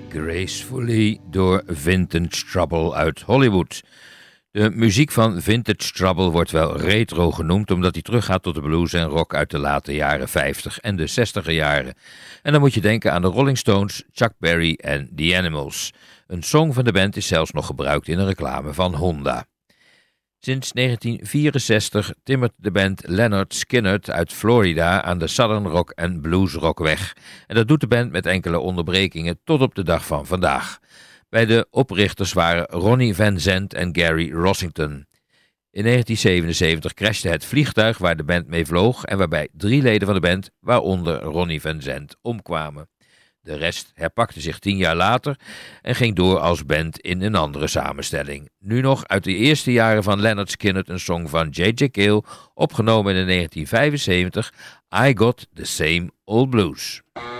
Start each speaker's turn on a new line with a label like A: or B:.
A: Gracefully door Vintage Trouble uit Hollywood. De muziek van Vintage Trouble wordt wel retro genoemd omdat hij teruggaat tot de blues en rock uit de late jaren 50 en de 60er jaren. En dan moet je denken aan de Rolling Stones, Chuck Berry en The Animals. Een song van de band is zelfs nog gebruikt in een reclame van Honda. Sinds 1964 timmert de band Lynyrd Skynyrd uit Florida aan de Southern Rock en Blues Rock weg. En dat doet de band met enkele onderbrekingen tot op de dag van vandaag. Bij de oprichters waren Ronnie Van Zant en Gary Rossington. In 1977 crashte het vliegtuig waar de band mee vloog en waarbij 3 leden van de band, waaronder Ronnie Van Zant, omkwamen. De rest herpakte zich 10 jaar later en ging door als band in een andere samenstelling. Nu nog uit de eerste jaren van Lynyrd Skynyrd een song van J.J. Cale, opgenomen in 1975, I Got the Same Old Blues.